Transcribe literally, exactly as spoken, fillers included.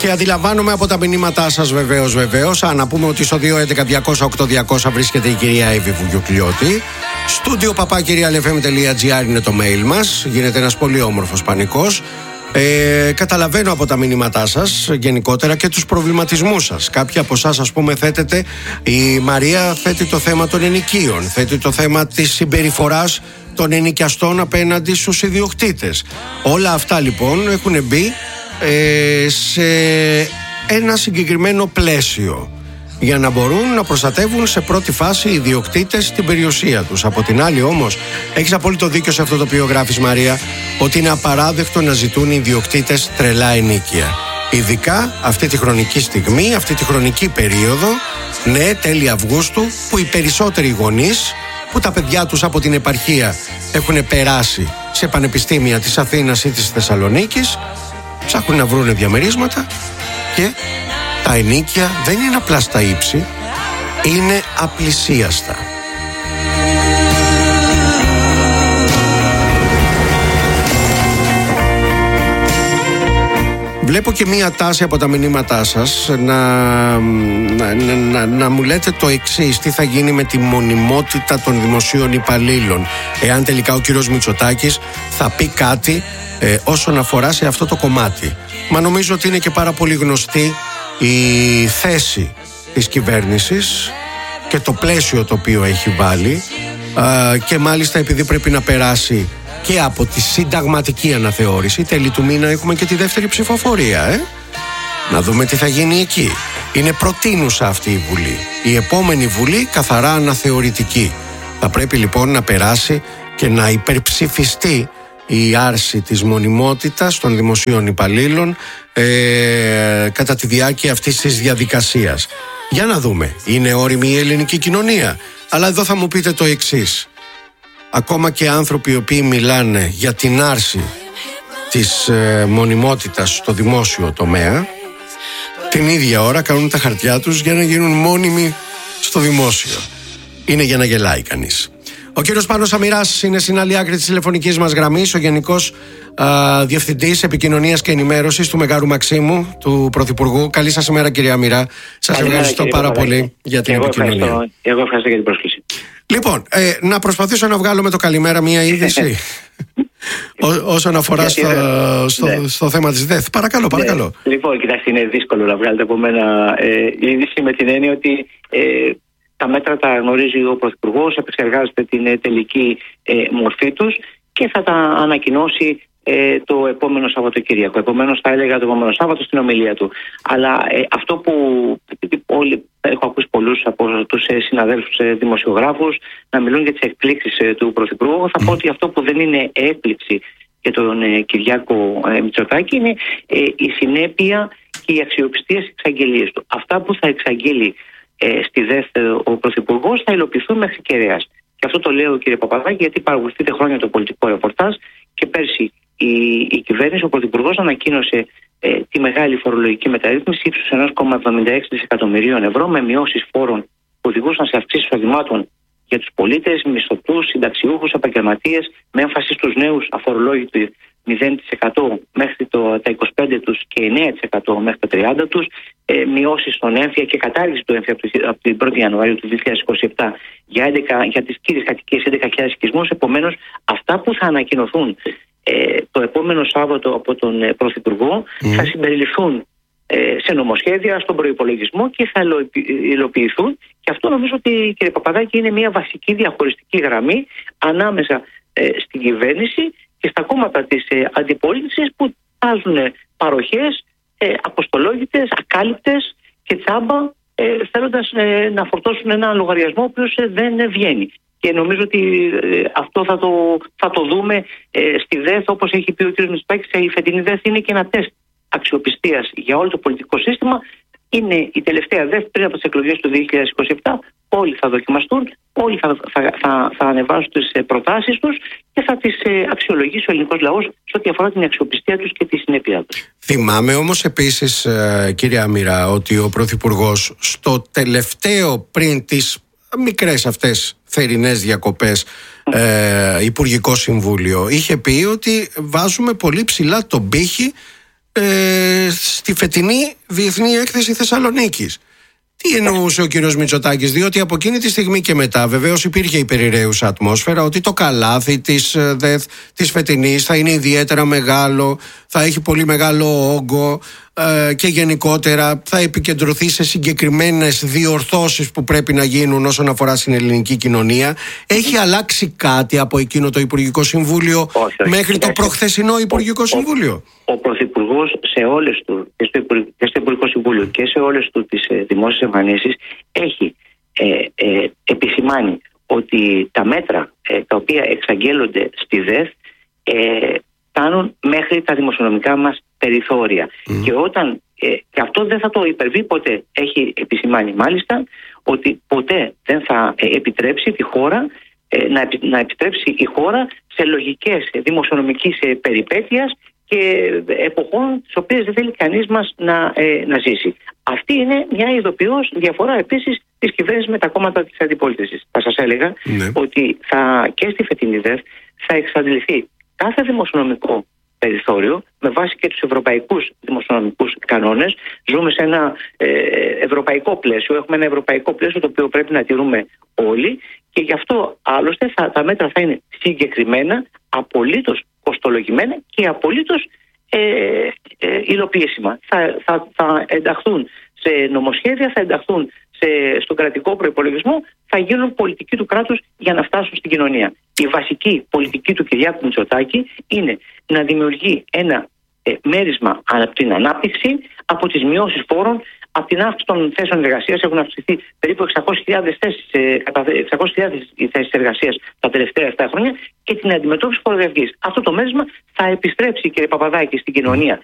Και αντιλαμβάνομαι από τα μηνύματά σας βεβαίως, βεβαίως. Α, να πούμε ότι στο δύο έντεκα διακόσια οκτώ διακόσια βρίσκεται η κυρία Εύη Βουγιουκλιώτη. Στούντιο παπάκυρια ελ εφ εμ τελεία τζι άρ είναι το mail μας. Γίνεται ένας πολύ όμορφος πανικός. Ε, καταλαβαίνω από τα μηνύματά σας γενικότερα και τους προβληματισμούς σας. Κάποιοι από εσάς, ας πούμε, θέτετε, η Μαρία θέτει το θέμα των ενοικίων, θέτει το θέμα της συμπεριφοράς των ενοικιαστών απέναντι στους ιδιοκτήτες. Όλα αυτά λοιπόν έχουν μπει ε, σε ένα συγκεκριμένο πλαίσιο για να μπορούν να προστατεύουν σε πρώτη φάση οι ιδιοκτήτες την περιουσία τους. Από την άλλη όμως, έχεις απόλυτο δίκιο σε αυτό το οποίο γράφεις, Μαρία, ότι είναι απαράδεκτο να ζητούν οι ιδιοκτήτες τρελά ενοίκια. Ειδικά αυτή τη χρονική στιγμή, αυτή τη χρονική περίοδο, ναι, τέλη Αυγούστου, που οι περισσότεροι γονείς, που τα παιδιά τους από την επαρχία έχουν περάσει σε πανεπιστήμια της Αθήνας ή της Θεσσαλονίκης, ψάχνουν να βρουν διαμερίσματα και τα ενοίκια δεν είναι απλά στα ύψη, είναι απλησίαστα. Βλέπω και μία τάση από τα μηνύματά σας να, να, να, να, να μου λέτε το εξής: τι θα γίνει με τη μονιμότητα των δημοσίων υπαλλήλων, εάν τελικά ο κύριος Μητσοτάκης θα πει κάτι ε, όσον αφορά σε αυτό το κομμάτι. Μα νομίζω ότι είναι και πάρα πολύ γνωστή η θέση της κυβέρνησης και το πλαίσιο το οποίο έχει βάλει, ε, και μάλιστα επειδή πρέπει να περάσει και από τη συνταγματική αναθεώρηση, τέλη του μήνα έχουμε και τη δεύτερη ψηφοφορία, ε? Να δούμε τι θα γίνει εκεί. Είναι προτείνουσα αυτή η Βουλή. Η επόμενη Βουλή καθαρά αναθεωρητική. Θα πρέπει λοιπόν να περάσει και να υπερψηφιστεί η άρση της μονιμότητας των δημοσίων υπαλλήλων ε, κατά τη διάρκεια αυτής της διαδικασίας. Για να δούμε. Είναι όριμη η ελληνική κοινωνία. Αλλά εδώ θα μου πείτε το εξής: ακόμα και άνθρωποι οι οποίοι μιλάνε για την άρση της ε, μονιμότητας στο δημόσιο τομέα, την ίδια ώρα κάνουν τα χαρτιά τους για να γίνουν μόνιμοι στο δημόσιο. Είναι για να γελάει κανείς. Ο κύριος Πάνος Αμυράς είναι στην άλλη άκρη της τηλεφωνικής μας γραμμής, ο Γενικός α, Διευθυντής Επικοινωνίας και Ενημέρωσης του Μεγάρου Μαξίμου, του Πρωθυπουργού. Καλή σας ημέρα, κύριε Αμυρά. Σας Καλή ευχαριστώ μέρα, πάρα κύριε πολύ για την εγώ επικοινωνία. Ευχαριστώ, εγώ ευχαριστώ για την πρόσκληση. Λοιπόν, ε, να προσπαθήσω να βγάλω με το καλημέρα μία είδηση Ό, όσον αφορά στο, στο, ναι. στο θέμα της ΔΕΘ. Παρακαλώ, παρακαλώ. Ναι. Λοιπόν, κοιτάξτε, είναι δύσκολο να βγάλετε από μένα ε, είδηση με την έννοια ότι ε, τα μέτρα τα γνωρίζει ο Πρωθυπουργός, επεξεργάζεται την ε, τελική ε, μορφή τους και θα τα ανακοινώσει ε, το επόμενο Σαββατοκύριακο. Επομένως, θα έλεγα το επόμενο Σάββατο στην ομιλία του. Αλλά ε, αυτό που όλοι, έχω ακούσει πολλούς από τους ε, συναδέλφους ε, δημοσιογράφους να μιλούν για τις εκπλήξεις ε, του Πρωθυπουργού, θα mm. πω ότι αυτό που δεν είναι έκπληξη για τον ε, Κυριάκο ε, Μητσοτάκη είναι ε, η συνέπεια και η αξιοπιστία στις εξαγγελίες του. Αυτά που θα εξαγγείλει ε, στη ΔΕΘ ε, ο Πρωθυπουργός θα υλοποιηθούν μέχρι κεραίας. Και αυτό το λέω, κύριε Παπαδάκη, γιατί παρακολουθείτε χρόνια το πολιτικό ρεπορτάζ και πέρσι η, η κυβέρνηση, ο Πρωθυπουργός ανακοίνωσε ε, τη μεγάλη φορολογική μεταρρύθμιση ύψους ένα κόμμα εβδομήντα έξι δισεκατομμυρίων ευρώ με μειώσεις φόρων που οδηγούσαν σε αυξήσεις εισοδημάτων για τους πολίτες, μισθωτούς, συνταξιούχους, επαγγελματίες, με έμφαση στους νέους αφορολόγητο μηδέν τοις εκατό μέχρι το, τα είκοσι πέντε τους και εννέα τοις εκατό μέχρι τα τριάντα τους, ε, μειώσεις στον έμφυα και κατάργηση του έμφυα από την πρώτη Ιανουαρίου του δύο χιλιάδες είκοσι επτά για, έντεκα, για τις κύριες κατοικίες έντεκα χιλιάδες οικισμούς. Επομένως, αυτά που θα ανακοινωθούν ε, το επόμενο Σάββατο από τον ε, Πρωθυπουργό mm. θα συμπεριληφθούν ε, σε νομοσχέδια, στον προϋπολογισμό και θα υλοποιηθούν. Και αυτό νομίζω ότι, κύριε Παπαδάκη, είναι μια βασική διαχωριστική γραμμή ανάμεσα ε, στην κυβέρνηση και στα κόμματα της ε, αντιπολίτευσης που τάζουν παροχές ε, αποστολόγητες, ακάλυπτες και τσάμπα, ε, θέλοντας ε, να φορτώσουν ένα λογαριασμό ο οποίος ε, δεν βγαίνει. Και νομίζω ότι ε, αυτό θα το, θα το δούμε ε, στη ΔΕΘ, όπως έχει πει ο κ. Μητσοτάκης. Η φετινή ΔΕΘ είναι και ένα τεστ αξιοπιστίας για όλο το πολιτικό σύστημα. Είναι η τελευταία ΔΕΘ πριν από τις εκλογές του δύο χιλιάδες είκοσι επτά. Όλοι θα δοκιμαστούν, όλοι θα, θα, θα, θα ανεβάσουν τις προτάσεις τους και θα τις αξιολογήσει ο ελληνικός λαός σε ό,τι αφορά την αξιοπιστία τους και τη συνέπειά τους. Θυμάμαι όμως επίσης, κύριε Αμυρά, ότι ο Πρωθυπουργός στο τελευταίο, πριν τις μικρές αυτές θερινές διακοπές, ε, Υπουργικό Συμβούλιο, είχε πει ότι βάζουμε πολύ ψηλά τον πύχη Ε, στη φετινή Διεθνή Έκθεση Θεσσαλονίκης. Τι εννοούσε ο κύριος Μητσοτάκης? Διότι από εκείνη τη στιγμή και μετά βεβαίως υπήρχε η περιραίουσα ατμόσφαιρα ότι το καλάθι της ΔΕΘ της φετινής θα είναι ιδιαίτερα μεγάλο, θα έχει πολύ μεγάλο όγκο ε, και γενικότερα θα επικεντρωθεί σε συγκεκριμένες διορθώσεις που πρέπει να γίνουν όσον αφορά στην ελληνική κοινωνία. Έχει αλλάξει κάτι από εκείνο το Υπουργικό Συμβούλιο όχι, όχι, μέχρι το προχθεσινό Υπουργικό ο, Συμβούλιο? Ο, ο Πρωθυπουργός σε όλες του, και στο, Υπουργικό, και στο Υπουργικό Συμβούλιο και σε όλες του τις ε, δημόσιες εμφανίσεις έχει ε, ε, επισημάνει ότι τα μέτρα ε, τα οποία εξαγγέλλονται στη ΔΕΘ ε, φτάνουν μέχρι τα δημοσιονομικά μας περιθώρια. Mm. Και όταν ε, και αυτό δεν θα το υπερβεί ποτέ. Έχει επισημάνει μάλιστα ότι ποτέ δεν θα ε, επιτρέψει τη χώρα ε, να, επι, να επιτρέψει η χώρα σε λογικές ε, δημοσιονομικής ε, περιπέτειας και εποχών τις οποίες δεν θέλει κανείς μας να, ε, να ζήσει. Αυτή είναι μια ειδοποιώς διαφορά επίσης της κυβέρνησης με τα κόμματα της αντιπολίτευσης. Θα σας έλεγα ναι. ότι θα, και στη φετινή ΔΕΘ θα εξαντληθεί κάθε δημοσιονομικό περιθώριο με βάση και τους ευρωπαϊκούς δημοσιονομικούς κανόνες. Ζούμε σε ένα ε, ευρωπαϊκό πλαίσιο, έχουμε ένα ευρωπαϊκό πλαίσιο το οποίο πρέπει να τηρούμε όλοι και γι' αυτό άλλωστε θα, τα μέτρα θα είναι συγκεκριμένα, απολύτως κοστολογημένα και απολύτως ε, ε, υλοποιήσιμα. Θα, θα, θα ενταχθούν σε νομοσχέδια, θα ενταχθούν σε, στον κρατικό προϋπολογισμό, θα γίνουν πολιτική του κράτους για να φτάσουν στην κοινωνία. Η βασική πολιτική του Κυριάκου Μητσοτάκη είναι να δημιουργεί ένα ε, μέρισμα από την ανάπτυξη, από τις μειώσεις φόρων, από την αύξηση των θέσεων εργασίας. Έχουν αυξηθεί περίπου εξακόσιες χιλιάδες θέσεις, εξακόσιες χιλιάδες θέσεις εργασίας τα τελευταία επτά χρόνια και την αντιμετώπιση φοροδιαφυγής. Αυτό το μέρισμα θα επιστρέψει, κύριε Παπαδάκη, στην κοινωνία